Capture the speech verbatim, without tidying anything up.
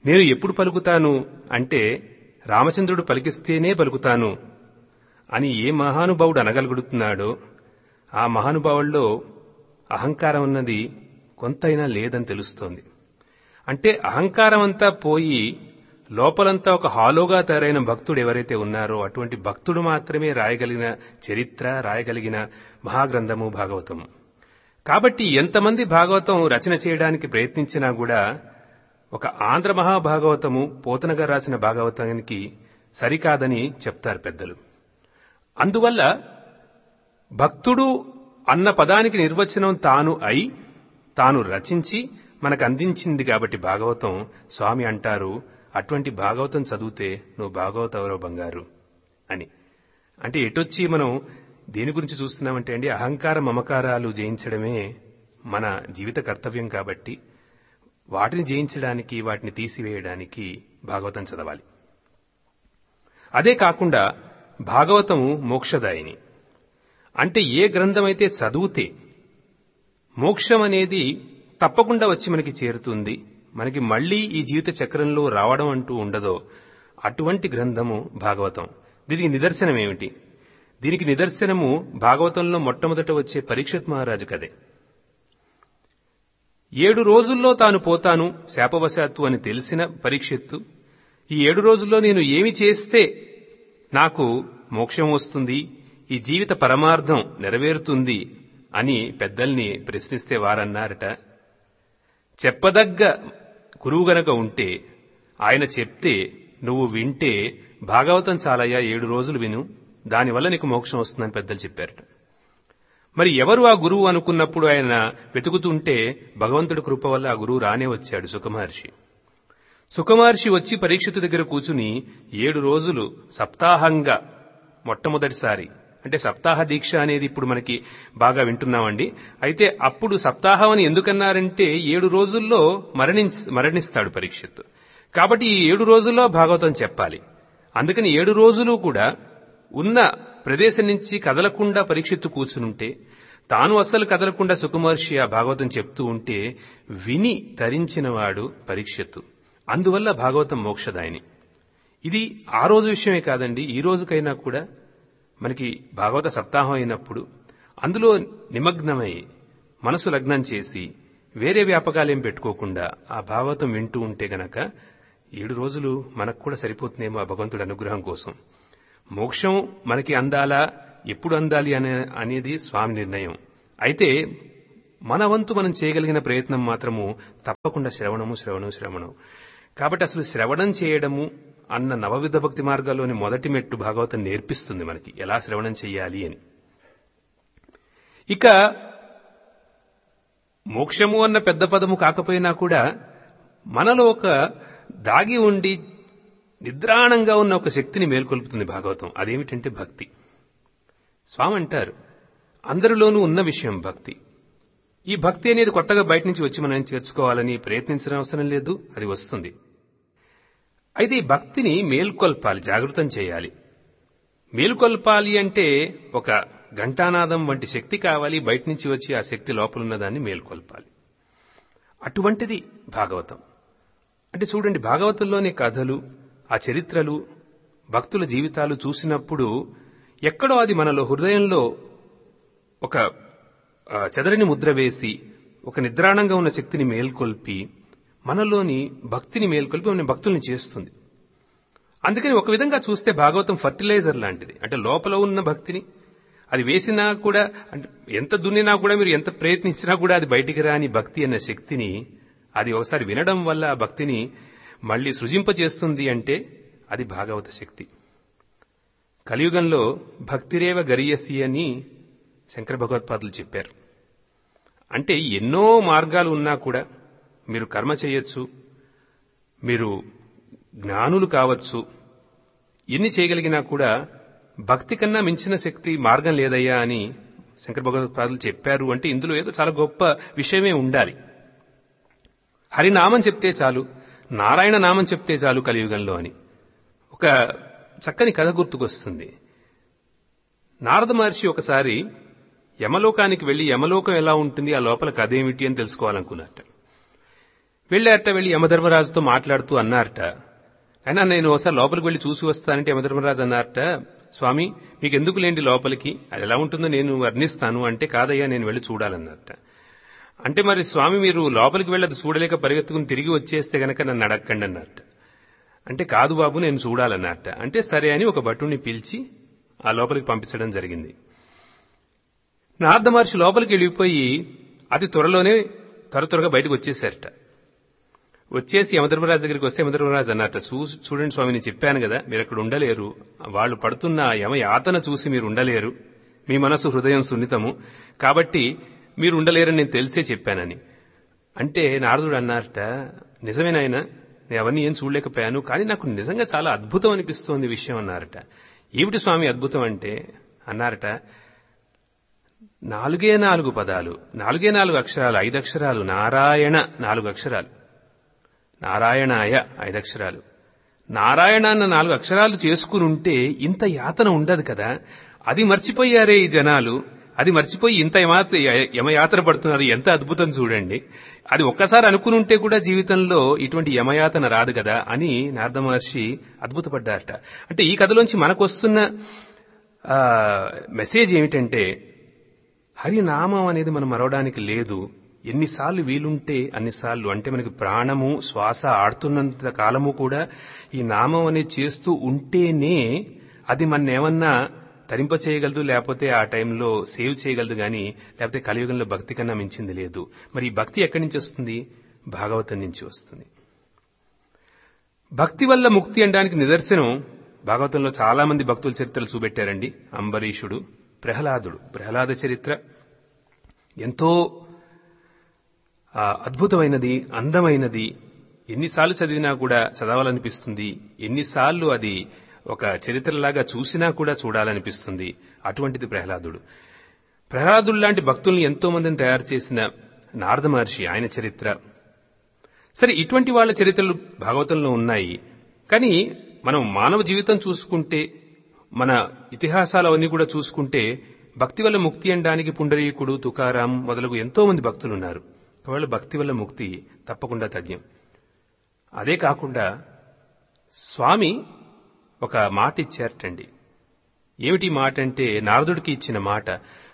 నేను ఎప్పుడు పలుకుతాను అంటే రామచంద్రుడు పలికిస్తేనే పలుకుతాను అని ఏ మహానుభావుడు అనగలుగుతున్నాడో ఆ మహానుభావుల్లో అహంకారం అన్నది కొంతైనా లేదని తెలుస్తోంది. అంటే అహంకారం అంతా పోయి లోపలంతా ఒక హాలోగా తయారైన భక్తుడు ఎవరైతే ఉన్నారో అటువంటి భక్తుడు మాత్రమే రాయగలిగిన చరిత్ర, రాయగలిగిన మహాగ్రంథము భాగవతము. కాబట్టి ఎంతమంది భాగవతం రచన చేయడానికి ప్రయత్నించినా కూడా ఒక ఆంధ్ర మహాభాగవతము పోతనగా రాసిన భాగవతానికి సరికాదని చెప్తారు పెద్దలు. అందువల్ల భక్తుడు అన్న పదానికి నిర్వచనం తాను అయి తాను రచించి మనకు అందించింది కాబట్టి భాగవతం. స్వామి అంటారు, అటువంటి భాగవతం చదివితే నువ్వు భాగవతవరో బంగారు అని. అంటే ఎటొచ్చి మనం దేని గురించి చూస్తున్నామంటే అండి, అహంకార మమకారాలు జయించడమే మన జీవిత కర్తవ్యం కాబట్టి వాటిని జయించడానికి, వాటిని తీసివేయడానికి భాగవతం చదవాలి. అదే కాకుండా భాగవతము మోక్షదాయిని. అంటే ఏ గ్రంథమైతే చదివితే మోక్షం అనేది తప్పకుండా వచ్చి మనకి చేరుతుంది, మనకి మళ్లీ ఈ జీవిత చక్రంలో రావడం అంటూ ఉండదో అటువంటి గ్రంథము భాగవతం. దీనికి నిదర్శనం ఏమిటి? దీనికి నిదర్శనము భాగవతంలో మొట్టమొదట వచ్చే పరీక్షిత్ మహారాజు కథే. ఏడు రోజుల్లో తాను పోతాను శాపవశాత్తు అని తెలిసిన పరీక్షిత్తు, ఈ ఏడు రోజుల్లో నేను ఏమి చేస్తే నాకు మోక్షం వస్తుంది, ఈ జీవిత పరమార్థం నెరవేరుతుంది అని పెద్దల్ని ప్రశ్నిస్తే వారన్నారట, చెప్పదగ్గ గురువు గనక ఉంటే ఆయన చెప్తే నువ్వు వింటే భాగవతం చాలయ్యా, ఏడు రోజులు విను, దానివల్ల నీకు మోక్షం వస్తుందని పెద్దలు చెప్పారట. మరి ఎవరు ఆ గురువు అనుకున్నప్పుడు ఆయన వెతుకుతుంటే భగవంతుడి కృప వల్ల ఆ గురువు రానే వచ్చాడు, సుఖమహర్షి. సుఖమహర్షి వచ్చి పరీక్షితు దగ్గర కూర్చుని ఏడు రోజులు సప్తాహంగా మొట్టమొదటిసారి, అంటే సప్తాహ దీక్ష అనేది ఇప్పుడు మనకి బాగా వింటున్నామండి. అయితే అప్పుడు సప్తాహం అని ఎందుకన్నారంటే ఏడు రోజుల్లో మరణి మరణిస్తాడు పరీక్షిత్తు. కాబట్టి ఈ ఏడు రోజుల్లో భాగవతం చెప్పాలి. అందుకని ఏడు రోజులు కూడా ఉన్న ప్రదేశం నుంచి కదలకుండా పరీక్షిత్తు కూర్చునుంటే, తాను అస్సలు కదలకుండా సుఖమహర్షి ఆ భాగవతం చెప్తూ ఉంటే విని తరించినవాడు పరీక్షిత్తు. అందువల్ల భాగవతం మోక్షదాయిని. ఇది ఆ రోజు విషయమే కాదండి, ఈ రోజుకైనా కూడా మనకి భాగవత సప్తాహం అయినప్పుడు అందులో నిమగ్నమై మనసు లగ్నం చేసి వేరే వ్యాపకాలేం పెట్టుకోకుండా ఆ భాగవతం వింటూ ఉంటే గనక ఏడు రోజులు మనకు కూడా సరిపోతుందేమో ఆ భగవంతుడి అనుగ్రహం కోసం. మోక్షం మనకి అందాలా, ఎప్పుడు అందాలి అనే అనేది స్వామి నిర్ణయం. అయితే మన వంతు మనం చేయగలిగిన ప్రయత్నం మాత్రము తప్పకుండా శ్రవణము శ్రవణం శ్రవణం. కాబట్టి అసలు శ్రవణం చేయడము అన్న నవవిధ భక్తి మార్గాల్లోని మొదటి మెట్టు భాగవతం నేర్పిస్తుంది మనకి ఎలా శ్రవణం చెయ్యాలి అని. ఇక మోక్షము అన్న పెద్ద పదము కాకపోయినా కూడా మనలో ఒక దాగి ఉండి నిద్రాణంగా ఉన్న ఒక శక్తిని మేల్కొల్పుతుంది భాగవతం. అదేమిటంటే భక్తి. స్వామి అంటారు, అందరిలోనూ ఉన్న విషయం భక్తి. ఈ భక్తి అనేది కొత్తగా బయట నుంచి వచ్చి మనం చేర్చుకోవాలని ప్రయత్నించిన అవసరం లేదు, అది వస్తుంది. అయితే ఈ భక్తిని మేల్కొల్పాలి, జాగృతం చేయాలి. మేల్కొల్పాలి అంటే ఒక ఘంటానాదం వంటి శక్తి కావాలి, బయట నుంచి వచ్చి ఆ శక్తి లోపలున్న దాన్ని మేల్కొల్పాలి. అటువంటిది భాగవతం. అంటే చూడండి, భాగవతంలోని కథలు, ఆ చరిత్రలు, భక్తుల జీవితాలు చూసినప్పుడు ఎక్కడో అది మనలో హృదయంలో ఒక చెదరని ముద్ర వేసి ఒక నిద్రాణంగా ఉన్న శక్తిని మేల్కొల్పి మనలోని భక్తిని మేల్కొల్పి మన భక్తుల్ని చేస్తుంది. అందుకని ఒక విధంగా చూస్తే భాగవతం ఫర్టిలైజర్ లాంటిది. అంటే లోపల ఉన్న భక్తిని అది వేసినా కూడా, అంటే ఎంత దున్నినా కూడా, మీరు ఎంత ప్రయత్నించినా కూడా అది బయటికి రాని భక్తి అన్న శక్తిని అది ఒకసారి వినడం వల్ల ఆ భక్తిని మళ్లీ సృజింపజేస్తుంది. అంటే అది భాగవత శక్తి. కలియుగంలో భక్తిరేవ గరీయసి అని శంకర భగవత్పాదులు చెప్పారు. అంటే ఎన్నో మార్గాలు ఉన్నా కూడా మీరు కర్మ చేయొచ్చు, మీరు జ్ఞానులు కావచ్చు, ఎన్ని చేయగలిగినా కూడా భక్తి కన్నా మించిన శక్తి మార్గం లేదయ్యా అని శంకర భగవత్పాదులు చెప్పారు. అంటే ఇందులో ఏదో చాలా గొప్ప విషయమే ఉండాలి. హరినామం చెప్తే చాలు, నారాయణ నామం చెప్తే చాలు కలియుగంలో అని ఒక చక్కని కథ గుర్తుకొస్తుంది. నారద మహర్షి ఒకసారి యమలోకానికి వెళ్లి యమలోకం ఎలా ఉంటుంది, ఆ లోపల కథ ఏమిటి అని తెలుసుకోవాలనుకున్నట్ట. వెళ్ళారట. వెళ్ళి యమధర్మరాజుతో మాట్లాడుతూ అన్నారట, అయినా నేను ఒకసారి లోపలికి వెళ్లి చూసి వస్తానంటే యమధర్మరాజు అన్నారట, స్వామి మీకు ఎందుకు లేండి లోపలికి, అది ఎలా ఉంటుందో నేను వర్ణిస్తాను అంటే, కాదయ్యా నేను వెళ్లి చూడాలన్నారట. అంటే మరి స్వామి మీరు లోపలికి వెళ్ళి అది చూడలేక పరిగెత్తుకుని తిరిగి వచ్చేస్తే గనక నన్ను అడగండి అన్నారట. అంటే కాదు బాబు నేను చూడాలన్నారట. అంటే సరే అని ఒక భటుణ్ణి పిలిచి ఆ లోపలికి పంపించడం జరిగింది. నారద మహర్షి లోపలికి వెళ్ళిపోయి అతి త్వరలోనే త్వర త్వరగా బయటకు వచ్చేశారట. వచ్చేసి యమధర్మరాజు దగ్గరికి వస్తే యమధర్మరాజు అన్నారట, చూడండి స్వామి నేను చెప్పాను కదా మీరు అక్కడ ఉండలేరు, వాళ్ళు పడుతున్న యమ యాతన చూసి మీరు ఉండలేరు, మీ మనసు హృదయం సున్నితము కాబట్టి మీరు ఉండలేరని నేను తెలిసే చెప్పానని. అంటే నారదుడు అన్నారట, నిజమేనాయన నేను అవన్నీ ఏం చూడలేకపోయాను, కానీ నాకు నిజంగా చాలా అద్భుతం అనిపిస్తోంది విషయం అన్నారట. ఏమిటి స్వామి అద్భుతం అంటే అన్నారట, నాలుగే నాలుగు పదాలు, నాలుగే నాలుగు అక్షరాలు, ఐదు అక్షరాలు, నారాయణ నాలుగు అక్షరాలు, నారాయణాయ ఐదు అక్షరాలు, నారాయణ అన్న నాలుగు అక్షరాలు చేసుకుని ఉంటే ఇంత యాతన ఉండదు కదా, అది మర్చిపోయారే ఈ జనాలు, అది మర్చిపోయి ఇంత యమయాతన పడుతున్నారు, ఎంత అద్భుతం చూడండి, అది ఒక్కసారి అనుకుని ఉంటే కూడా జీవితంలో ఇటువంటి యమయాతన రాదు కదా అని నారద మహర్షి అద్భుతపడ్డారట. అంటే ఈ కథలోంచి మనకు వస్తున్న మెసేజ్ ఏమిటంటే, హరినామం అనేది మనం మరవడానికి లేదు, ఎన్నిసార్లు వీలుంటే అన్నిసార్లు, అంటే మనకి ప్రాణము శ్వాస ఆడుతున్నంత కాలము కూడా ఈ నామం అనేది చేస్తూ ఉంటేనే అది మన ఏమన్నా తరింప చేయగలదు, లేకపోతే ఆ టైంలో సేవ్ చేయగలదు, కానీ లేకపోతే కలియుగంలో భక్తి కన్నా మించింది లేదు. మరి ఈ భక్తి ఎక్కడి నుంచి వస్తుంది? భాగవతం నుంచి వస్తుంది. భక్తి వల్ల ముక్తి అనడానికి నిదర్శనం భాగవతంలో చాలా మంది భక్తుల చరిత్రలు చూపెట్టారండి. అంబరీషుడు, ప్రహ్లాదుడు, ప్రహ్లాద చరిత్ర ఎంతో అద్భుతమైనది, అందమైనది, ఎన్నిసార్లు చదివినా కూడా చదవాలనిపిస్తుంది, ఎన్నిసార్లు అది ఒక చరిత్రలాగా చూసినా కూడా చూడాలనిపిస్తుంది. అటువంటిది ప్రహ్లాదుడు. ప్రహ్లాదుడు లాంటి భక్తుల్ని ఎంతో మందిని తయారు చేసిన నారద మహర్షి, ఆయన చరిత్ర. సరే, ఇటువంటి వాళ్ళ చరిత్రలు భాగవతంలో ఉన్నాయి. కానీ మనం మానవ జీవితం చూసుకుంటే, మన ఇతిహాసాలు అవన్నీ కూడా చూసుకుంటే, భక్తి వల్ల ముక్తి అనడానికి పుండరీకుడు, తుకారాం మొదలగు ఎంతో మంది భక్తులున్నారు. ఒకవేళ భక్తి వల్ల ముక్తి తప్పకుండా తథ్యం. అదే కాకుండా స్వామి ఒక మాట ఇచ్చారటండి. ఏమిటి మాట అంటే, నారదుడికి ఇచ్చిన మాట,